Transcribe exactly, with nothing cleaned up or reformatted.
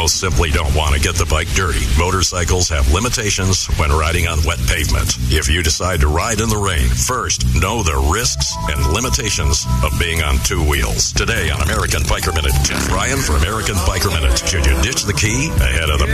Most simply don't want to get the bike dirty. Motorcycles have limitations when riding on wet pavement. If you decide to ride in the rain, first, know the risks and limitations of being on two wheels. Today on American Biker Minute, Jeff Ryan for American Biker Minute. Should you ditch the key ahead of the